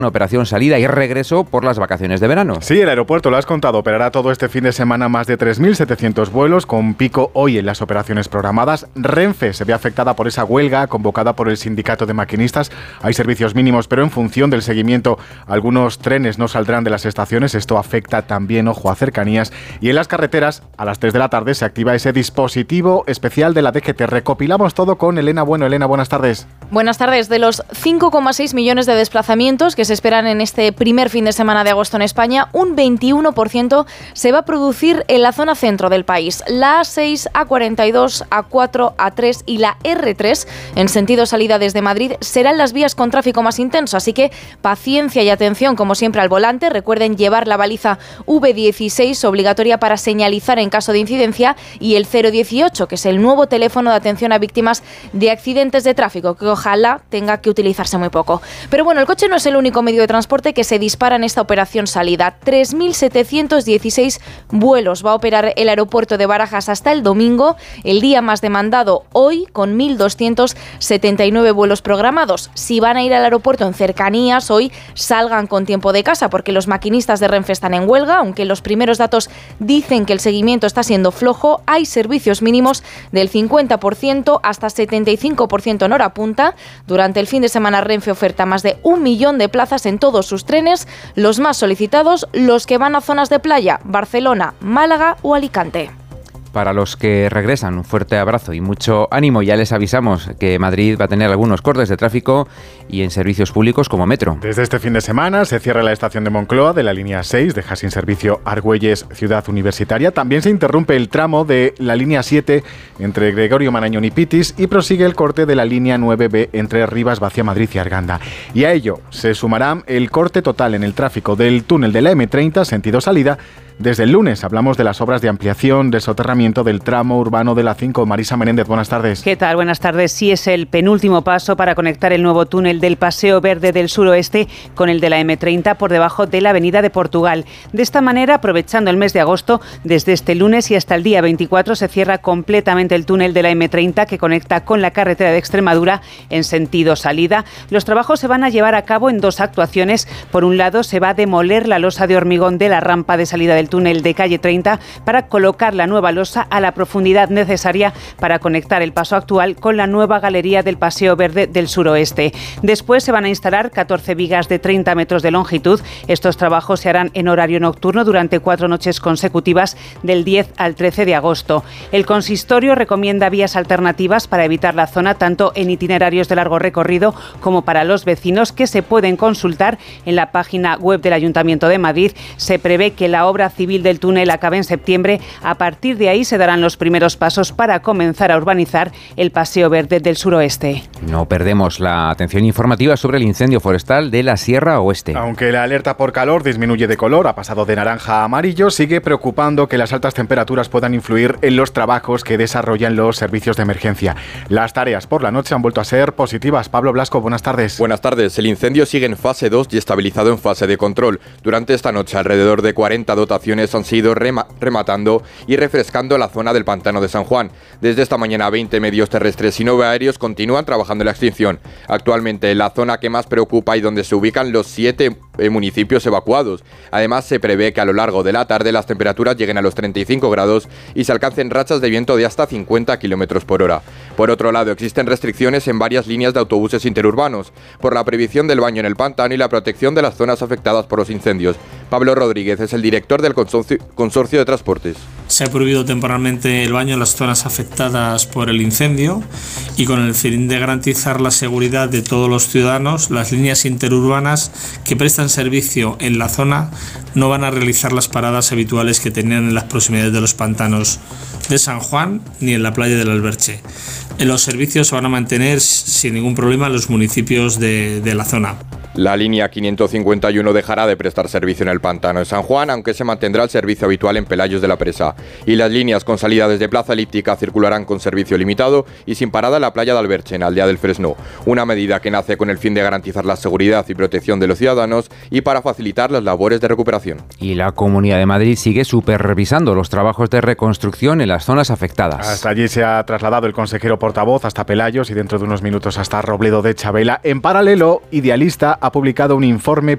Una operación salida y regreso por las vacaciones de verano. Sí, el aeropuerto, lo has contado, operará todo este fin de semana más de 3.700 vuelos, con pico hoy en las operaciones programadas. Renfe se ve afectada por esa huelga convocada por el sindicato de maquinistas. Hay servicios mínimos, pero en función del seguimiento, algunos trenes no saldrán de las estaciones. Esto afecta también, ojo, a cercanías. Y en las carreteras, a las 3 de la tarde, se activa ese dispositivo especial de la DGT. Recopilamos todo con Elena Bueno. Elena, buenas tardes. Buenas tardes. De los 5,6 millones de desplazamientos que se esperan en este primer fin de semana de agosto en España, un 21% se va a producir en la zona centro del país. La A6, A42, A4, A3 y la R3, en sentido salida desde Madrid, serán las vías con tráfico más intenso, así que paciencia y atención, como siempre, al volante. Recuerden llevar la baliza V16, obligatoria para señalizar en caso de incidencia, y el 018, que es el nuevo teléfono de atención a víctimas de accidentes de tráfico, que ojalá tenga que utilizarse muy poco. Pero bueno, el coche no es el único medio de transporte que se dispara en esta operación salida. 3.716 vuelos va a operar el aeropuerto de Barajas hasta el domingo, el día más demandado hoy, con 1.279 vuelos programados. Si van a ir al aeropuerto en cercanías hoy, salgan con tiempo de casa, porque los maquinistas de Renfe están en huelga. Aunque los primeros datos dicen que el seguimiento está siendo flojo, hay servicios mínimos del 50% hasta 75% en hora punta. Durante el fin de semana, Renfe oferta más de 1 millón de plazas en todos sus trenes, los más solicitados, los que van a zonas de playa, Barcelona, Málaga o Alicante. Para los que regresan, un fuerte abrazo y mucho ánimo. Ya les avisamos que Madrid va a tener algunos cortes de tráfico y en servicios públicos como metro. Desde este fin de semana se cierra la estación de Moncloa de la línea 6, deja sin servicio Argüelles, Ciudad Universitaria. También se interrumpe el tramo de la línea 7 entre Gregorio Marañón y Pitis y prosigue el corte de la línea 9B entre Rivas Vacia, Madrid y Arganda. Y a ello se sumará el corte total en el tráfico del túnel de la M30, sentido salida. Desde el lunes hablamos de las obras de ampliación de soterramiento del tramo urbano de la 5. Marisa Menéndez, buenas tardes. ¿Qué tal? Buenas tardes. Sí, es el penúltimo paso para conectar el nuevo túnel del Paseo Verde del Suroeste con el de la M30 por debajo de la Avenida de Portugal. De esta manera, aprovechando el mes de agosto, desde este lunes y hasta el día 24 se cierra completamente el túnel de la M30 que conecta con la carretera de Extremadura en sentido salida. Los trabajos se van a llevar a cabo en dos actuaciones. Por un lado, se va a demoler la losa de hormigón de la rampa de salida del túnel de calle 30 para colocar la nueva losa a la profundidad necesaria para conectar el paso actual con la nueva galería del Paseo Verde del Suroeste. Después se van a instalar 14 vigas de 30 metros de longitud. Estos trabajos se harán en horario nocturno durante 4 noches consecutivas del 10 al 13 de agosto. El consistorio recomienda vías alternativas para evitar la zona, tanto en itinerarios de largo recorrido como para los vecinos, que se pueden consultar en la página web del Ayuntamiento de Madrid. Se prevé que la obra civil del túnel acabe en septiembre. A partir de ahí se darán los primeros pasos para comenzar a urbanizar el Paseo Verde del Suroeste. No perdemos la atención informativa sobre el incendio forestal de la Sierra Oeste. Aunque la alerta por calor disminuye de color, ha pasado de naranja a amarillo, sigue preocupando que las altas temperaturas puedan influir en los trabajos que desarrollan los servicios de emergencia. Las tareas por la noche han vuelto a ser positivas. Pablo Blasco, buenas tardes. Buenas tardes. El incendio sigue en fase 2 y estabilizado en fase de control. Durante esta noche, alrededor de 40 dotaciones han sido rematando y refrescando la zona del pantano de San Juan. Desde esta mañana, 20 medios terrestres y 9 aéreos continúan trabajando en la extinción. Actualmente, la zona que más preocupa y donde se ubican los 7 municipios evacuados. Además, se prevé que a lo largo de la tarde las temperaturas lleguen a los 35 grados y se alcancen rachas de viento de hasta 50 km por hora. Por otro lado, existen restricciones en varias líneas de autobuses interurbanos por la prohibición del baño en el pantano y la protección de las zonas afectadas por los incendios. Pablo Rodríguez es el director del Consorcio de Transportes. Se ha prohibido temporalmente el baño en las zonas afectadas por el incendio y con el fin de garantizar la seguridad de todos los ciudadanos, las líneas interurbanas que prestan servicio en la zona no van a realizar las paradas habituales que tenían en las proximidades de los pantanos de San Juan ni en la playa del Alberche. Los servicios se van a mantener sin ningún problema en los municipios de la zona. La línea 551 dejará de prestar servicio en el pantano de San Juan, aunque se mantendrá el servicio habitual en Pelayos de la Presa. Y las líneas con salida desde Plaza Elíptica circularán con servicio limitado y sin parada en la playa de Alberche, en Aldea del Fresno. Una medida que nace con el fin de garantizar la seguridad y protección de los ciudadanos y para facilitar las labores de recuperación. Y la Comunidad de Madrid sigue supervisando los trabajos de reconstrucción en las zonas afectadas. Hasta allí se ha trasladado el consejero portavoz hasta Pelayos y dentro de unos minutos hasta Robledo de Chabela. En paralelo, Idealista ha publicado un informe